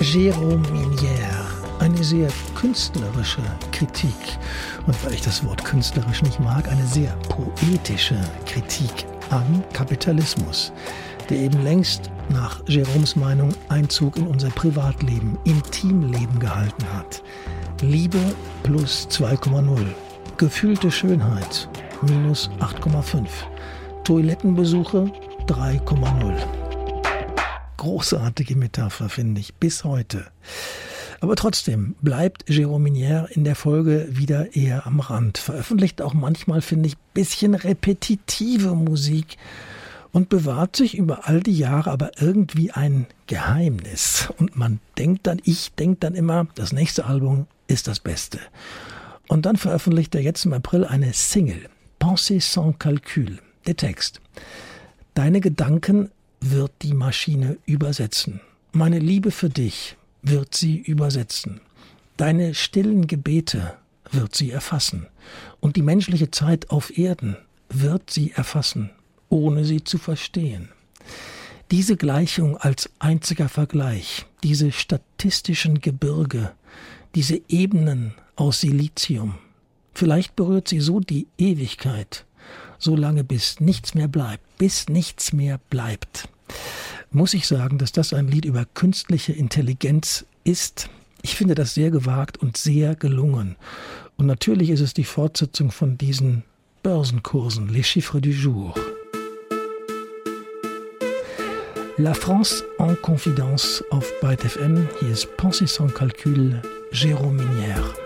Jérôme Minière. Eine sehr künstlerische Kritik. Und weil ich das Wort künstlerisch nicht mag, eine sehr poetische Kritik am Kapitalismus, der eben längst nach Jérômes Meinung Einzug in unser Privatleben, Intimleben gehalten hat. Liebe plus 2,0. Gefühlte Schönheit minus 8,5. Toilettenbesuche 3,0. Großartige Metapher, finde ich, bis heute. Aber trotzdem bleibt Jérôme Minière in der Folge wieder eher am Rand. Veröffentlicht auch manchmal, finde ich, ein bisschen repetitive Musik und bewahrt sich über all die Jahre aber irgendwie ein Geheimnis. Und ich denke dann immer, das nächste Album ist das Beste. Und dann veröffentlicht er jetzt im April eine Single, Pensée sans calcul. Der Text: Deine Gedanken wird die Maschine übersetzen. Meine Liebe für dich wird sie übersetzen. Deine stillen Gebete wird sie erfassen. Und die menschliche Zeit auf Erden wird sie erfassen, ohne sie zu verstehen. Diese Gleichung als einziger Vergleich, diese statistischen Gebirge, diese Ebenen aus Silizium, vielleicht berührt sie so die Ewigkeit, so lange bis nichts mehr bleibt. Muss ich sagen, dass das ein Lied über künstliche Intelligenz ist. Ich finde das sehr gewagt und sehr gelungen. Und natürlich ist es die Fortsetzung von diesen Börsenkursen, les chiffres du jour. La France en Confidence auf Byte FM. Hier ist Pensée sans calcul, Jérôme Minière.